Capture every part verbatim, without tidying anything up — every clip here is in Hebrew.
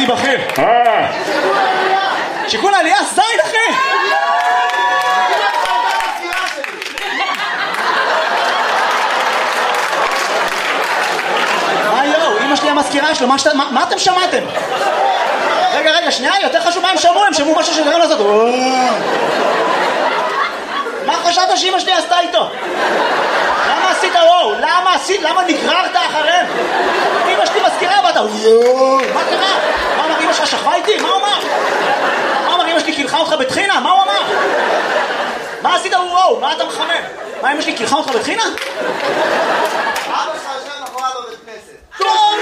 הייתי בכיר. אה. שיכון העלייה, זין אחי! מה יואו, אמא שלי המזכירה שלו, מה אתם שמעתם? רגע, רגע, שנייה, יותר חשוב מה הם שמעו, הם שמעו משהו שדרם לעשות. מה חשבת שאמא שלי עשתה איתו? למה עשית וואו? למה עשית? למה נגררת אחריהם? אמא שלי מזכירה ואתה מה קרה? מה אמר אמא שלך שכבה איתי? מה הוא אמר? מה אמר אמא שלי קילחה אותך בתחינה? מה הוא אמר? מה עשית וואו? מה אתה מחמם? מה אמא שלי קילחה אותך בתחינה? אבא שלך יושב מאחוריו בבית כנסת.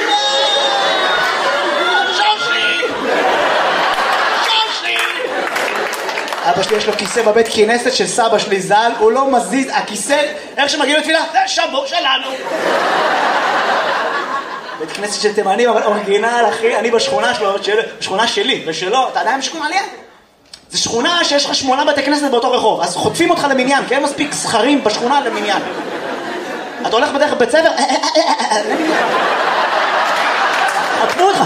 אבא שלי יש לו כיסא בבית כנסת של סבא שלי ז"ל, הוא לא מזיז, הכיסא, איך שמגיעים לתפילה? זה שבור שלנו. בית כנסת של תימנים, אבל אורגינל, אחי, אני בשכונה שלו, בשכונה שלי ושלו, אתה יודע מה שכונה עליה? זה שכונה שיש לך שמונה בתי כנסת באותו רחוב, אז חוטפים אותך למניין, כי אין מספיק זכרים בשכונה למניין. אתה הולך בדרך בית ספר, חטפו אותך.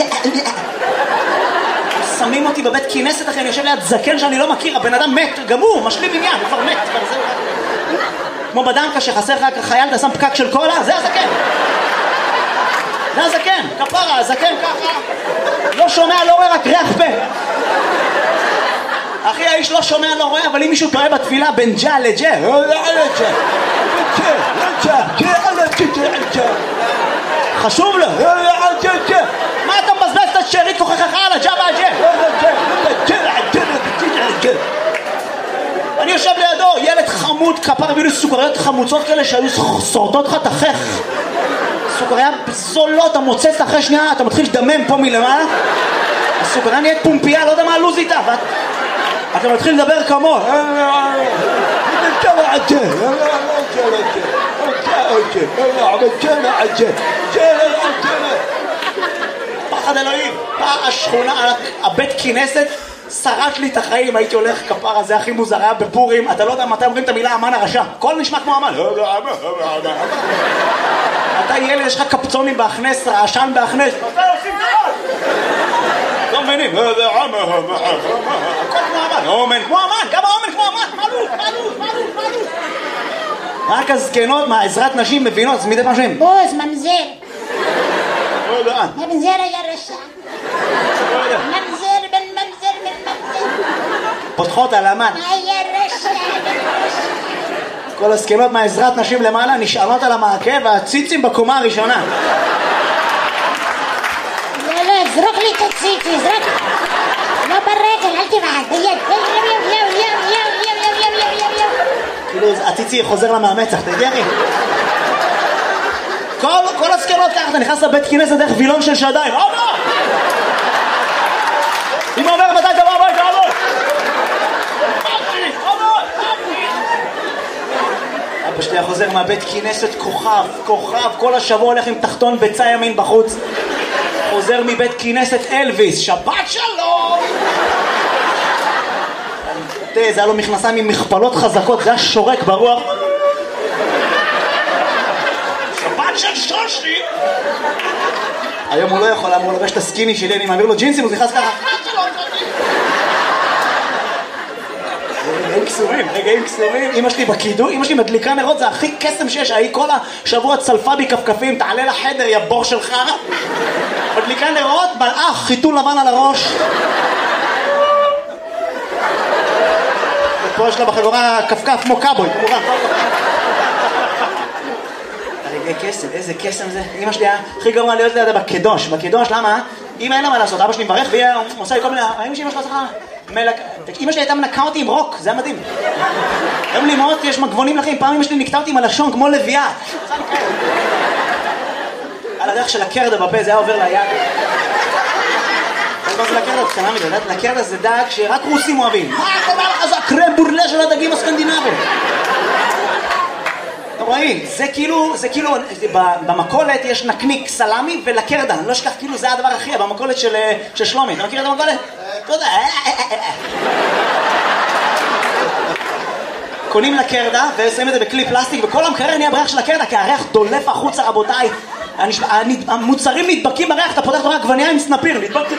שמים אותי בבית כנסת אחרי, אני יושב ליד זקן שאני לא מכיר, הבן אדם מת, גם הוא, משלים עניין, הוא כבר מת, כבר זהו. כמו בדנקה שחסר לך חייל, אתה שם פקק של קולה, זה הזקן. זה הזקן, כפרה, הזקן ככה, לא שומע, לא רואה, רק ריח פה. אחי, האיש לא שומע, לא רואה, אבל אם מישהו טועה בתפילה בין ג'ה לג'ה, חשוב לו, מה אתה מבזבז את השארית כוחך על הג'ה והג'ה? אני יושב לידו, ילד חמוד, כפר בילו סוכריות חמוצות כאלה שהיו שורדות לך תחך. סוכריה זולות, אתה מוצץ אחרי שנייה, אתה מתחיל לדמם פה מלמעלה. הסוכריה נהיית פומפייה, לא יודע מה הלוז איתה, ואתה מתחיל לדבר כמו פחד אלוהים, השכונה, הבית כנסת שרש לי את החיים, הייתי הולך כפר הזה הכי מוזר, היה בפורים, אתה לא יודע מתי אומרים את המילה אמן הרשע, הכל נשמע כמו אמן. אתה ילד, יש לך קפצונים בהכנס, רעשן בהכנס, מתי עושים דבר? לא מבינים, הכל כמו אמן, אומן כמו אמן, גם האומן כמו אמן, מעלות, מעלות, מעלות, מעלות. רק הזקנות, מה, עזרת נשים מבינות, אז מדי פעם שהם בוז, ממזר. ממזר היה רשע. ממזר בן ממזר בן ממזר. פותחות על אמן. היה רשע בן רשע. כל הזקנות מהעזרת נשים למעלה נשארות על המעקה והציצים בקומה הראשונה. לא, לא, זרוק לי את הציצי, זרוק. לא ברגל, אל תבעד, ביד. יו, יו, יו, יו, יו, יו, יו, יו, יו, יו, יו. כאילו הציצי חוזר למאמצח, תגידי. כל, כל הזקנות ככה, אתה נכנס לבית כנסת דרך וילון של שדיים. אבא! אמא אומר מתי תבוא הביתה, אבא! אבא שלי חוזר מהבית כנסת כוכב, כוכב, כל השבוע הולך עם תחתון ביצה ימין בחוץ. חוזר מבית כנסת אלוויס, שבת שלום! תראה, זה היה לו מכנסיים עם מכפלות חזקות, זה היה שורק ברוח. שבת של שושי! היום הוא לא יכול, אמור לבש את הסקיני שלי, אני מעביר לו ג'ינסים, הוא נכנס ככה. רגעים קסומים, רגעים קסומים. אמא שלי בקידו, אמא שלי מדליקה נרות, זה הכי קסם שיש. היא כל השבוע צלפה בי כפכפים, תעלה לחדר, יא בור שלך. מדליקה נרות, מלאך, חיתול לבן על הראש. ופה יש לה בחגורה כפכף כמו קאבוי, כמובן. רגעי קסם, איזה קסם זה. אמא שלי הכי גרוע להיות לידה בקדוש. בקדוש, למה? אמא אין לה מה לעשות, אבא שלי מברך והיא עושה לי כל מיני... האם שאמא שלה צריכה... אמא שלי הייתה מנקה אותי עם רוק, זה היה מדהים. היום לימות יש מגבונים לכם, פעם אמא שלי נקטה אותי עם הלשון כמו לביאה. על הדרך של הקרדה בפה, זה היה עובר ליד. מה זה לקרדה? קטנה מדי, לקרדה זה דג שרק רוסים אוהבים. מה קורה לך? זה הקרם בורלה של הדגים הסקנדינבים. אתה רואים, זה כאילו, זה כאילו, במקולת יש נקניק סלמי ולקרדה, אני לא אשכח, כאילו זה הדבר הכי, במקולת של שלומי, אתה מכיר את המקולת? אתה יודע, קונים לקרדה ושמים את זה בכלי פלסטיק וכל המקרר נהיה בריח של הקרדה כי הריח דולף החוצה רבותיי, המוצרים נדבקים בריח, אתה פותח את הריח גווניה עם סנפיר, נדבקתי